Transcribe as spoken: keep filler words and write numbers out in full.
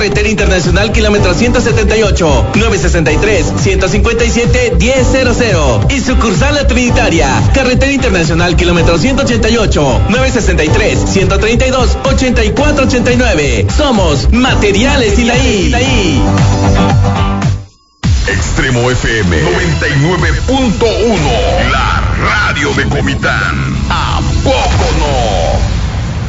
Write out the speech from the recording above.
Carretera Internacional kilómetro ciento setenta y ocho, nueve sesenta y tres, ciento cincuenta y siete, diez cero. Y sucursal La Trinitaria, Carretera Internacional kilómetro ciento ochenta y ocho, nueve sesenta y tres, ciento treinta y dos, ochenta y cuatro ochenta y nueve. Somos Materiales Ilaí. Extremo F M noventa y nueve punto uno, la radio de Comitán. ¿A poco no?